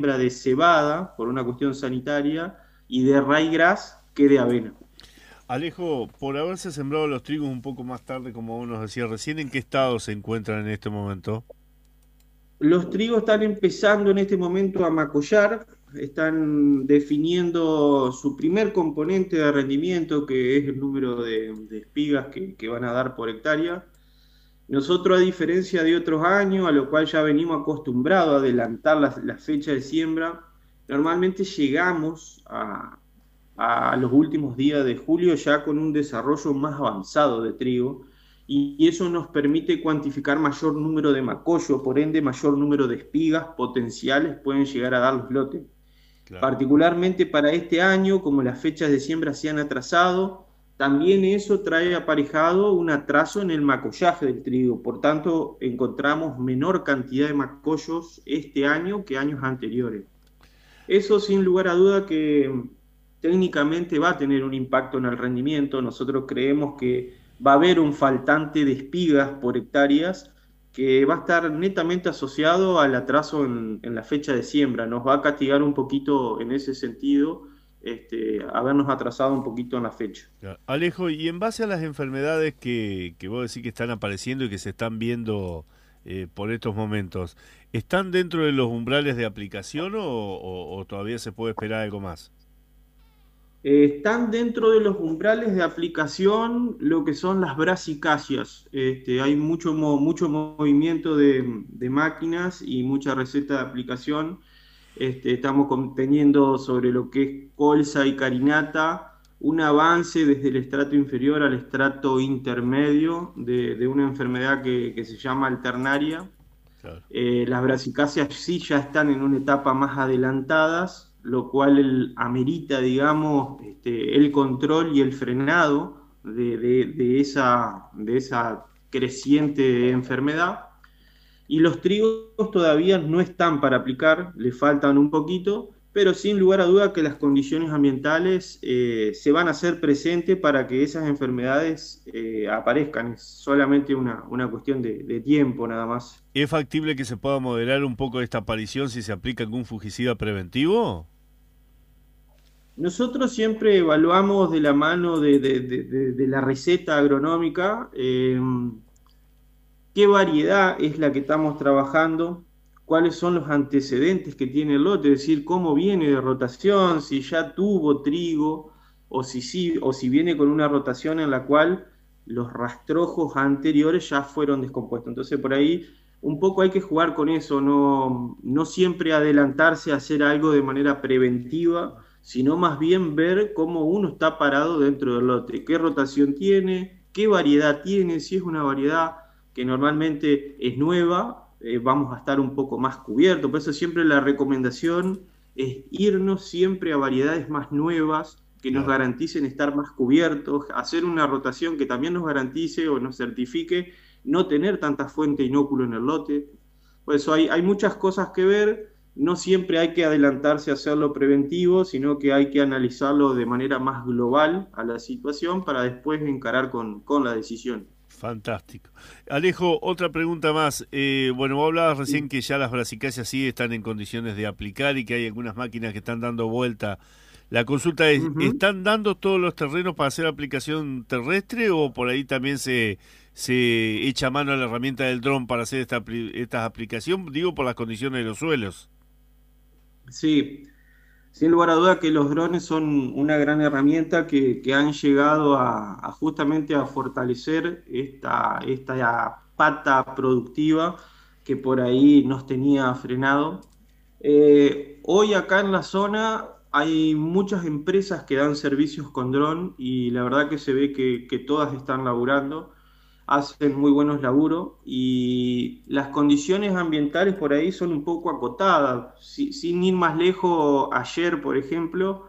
de cebada, por una cuestión sanitaria, y de ryegrass que de avena. Alejo, por haberse sembrado los trigos un poco más tarde, como vos nos decías recién, ¿en qué estado se encuentran en este momento? Los trigos están empezando en este momento a macollar, están definiendo su primer componente de rendimiento, que es el número de espigas que van a dar por hectárea. Nosotros, a diferencia de otros años, a lo cual ya venimos acostumbrados a adelantar la fecha de siembra, normalmente llegamos a los últimos días de julio ya con un desarrollo más avanzado de trigo y eso nos permite cuantificar mayor número de macollo, por ende mayor número de espigas potenciales pueden llegar a dar los lotes. Claro. Particularmente para este año, como las fechas de siembra se han atrasado, también eso trae aparejado un atraso en el macollaje del trigo. Por tanto, encontramos menor cantidad de macollos este año que años anteriores. Eso sin lugar a duda que técnicamente va a tener un impacto en el rendimiento. Nosotros creemos que va a haber un faltante de espigas por hectáreas que va a estar netamente asociado al atraso en la fecha de siembra. Nos va a castigar un poquito en ese sentido, habernos atrasado un poquito en la fecha. Claro. Alejo, y en base a las enfermedades que vos decís que están apareciendo y que se están viendo por estos momentos, ¿están dentro de los umbrales de aplicación o todavía se puede esperar algo más? Están dentro de los umbrales de aplicación lo que son las brasicáceas. Hay mucho movimiento de máquinas y mucha receta de aplicación. Estamos teniendo sobre lo que es colza y carinata un avance desde el estrato inferior al estrato intermedio de una enfermedad que se llama alternaria. Claro. Las brasicáceas sí ya están en una etapa más adelantadas, lo cual amerita, digamos, el control y el frenado de esa creciente enfermedad. Y los trigos todavía no están para aplicar, le faltan un poquito, pero sin lugar a duda que las condiciones ambientales se van a hacer presentes para que esas enfermedades aparezcan. Es solamente una cuestión de tiempo nada más. ¿Es factible que se pueda moderar un poco esta aparición si se aplica algún fungicida preventivo? Nosotros siempre evaluamos de la mano de la receta agronómica qué variedad es la que estamos trabajando, cuáles son los antecedentes que tiene el lote, es decir, cómo viene de rotación, si ya tuvo trigo o si, sí, o si viene con una rotación en la cual los rastrojos anteriores ya fueron descompuestos. Entonces por ahí un poco hay que jugar con eso, no siempre adelantarse a hacer algo de manera preventiva, sino más bien ver cómo uno está parado dentro del lote, qué rotación tiene, qué variedad tiene, si es una variedad que normalmente es nueva, vamos a estar un poco más cubiertos. Por eso siempre la recomendación es irnos siempre a variedades más nuevas que nos Claro. garanticen estar más cubiertos, hacer una rotación que también nos garantice o nos certifique no tener tanta fuente inóculo en el lote. Por eso hay muchas cosas que ver, no siempre hay que adelantarse a hacerlo preventivo, sino que hay que analizarlo de manera más global a la situación para después encarar con la decisión. Fantástico. Alejo, otra pregunta más. Bueno, vos hablabas recién que ya las brasicáceas sí están en condiciones de aplicar y que hay algunas máquinas que están dando vuelta. La consulta es, Ujú. ¿están dando todos los terrenos para hacer aplicación terrestre o por ahí también se echa mano a la herramienta del dron para hacer esta aplicación? Digo por las condiciones de los suelos. Sí, sin lugar a duda que los drones son una gran herramienta que han llegado a justamente a fortalecer esta pata productiva que por ahí nos tenía frenado. Hoy acá en la zona hay muchas empresas que dan servicios con dron y la verdad que se ve que todas están laburando, hacen muy buenos laburos y las condiciones ambientales por ahí son un poco acotadas. Sin ir más lejos, ayer, por ejemplo,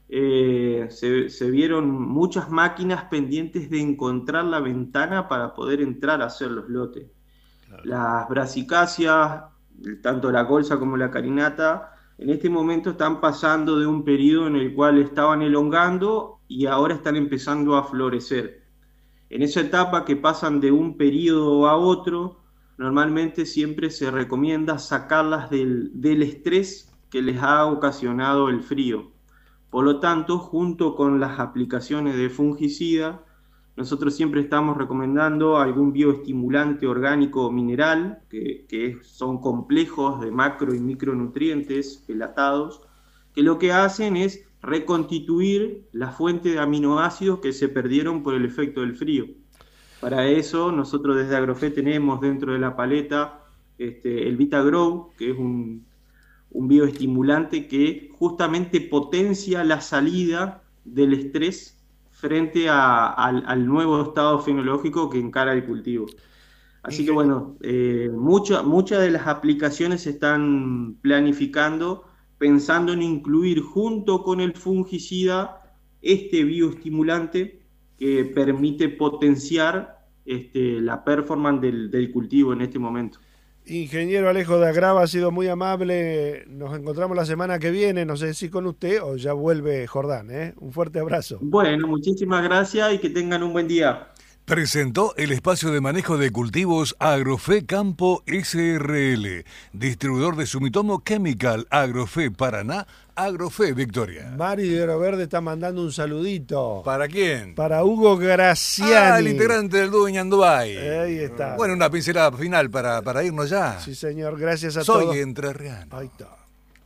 se vieron muchas máquinas pendientes de encontrar la ventana para poder entrar a hacer los lotes. Claro. Las brasicáceas, tanto la colza como la carinata, en este momento están pasando de un periodo en el cual estaban elongando y ahora están empezando a florecer. En esa etapa que pasan de un periodo a otro, normalmente siempre se recomienda sacarlas del estrés que les ha ocasionado el frío. Por lo tanto, junto con las aplicaciones de fungicida, nosotros siempre estamos recomendando algún bioestimulante orgánico o mineral, que son complejos de macro y micronutrientes pelatados, que lo que hacen es reconstituir la fuente de aminoácidos que se perdieron por el efecto del frío. Para eso, nosotros desde Agrofe tenemos dentro de la paleta el VitaGrow, que es un bioestimulante que justamente potencia la salida del estrés frente al nuevo estado fenológico que encara el cultivo. Así que bueno, muchas de las aplicaciones se están planificando pensando en incluir junto con el fungicida este bioestimulante que permite potenciar la performance del cultivo en este momento. Ingeniero Alejo de Agrava, ha sido muy amable. Nos encontramos la semana que viene, no sé si con usted o ya vuelve Jordán. Un fuerte abrazo. Bueno, muchísimas gracias y que tengan un buen día. Presentó el espacio de manejo de cultivos Agrofe Campo SRL, distribuidor de Sumitomo Chemical, Agrofe Paraná, Agrofe Victoria. Mari de Oro Verde está mandando un saludito. ¿Para quién? Para Hugo Graciani. El integrante del dúo Ñandubay. Ahí está. Bueno, una pincelada final para irnos ya. Sí, señor, gracias a todos. Soy entrerriano. Ahí está.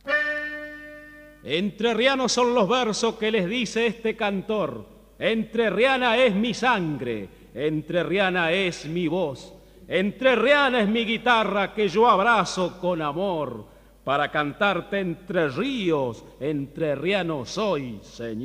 Entrerrianos son los versos que les dice este cantor. Entrerriana es mi sangre, entrerriana es mi voz, entrerriana es mi guitarra que yo abrazo con amor. Para cantarte entre ríos, entrerriano soy, señor.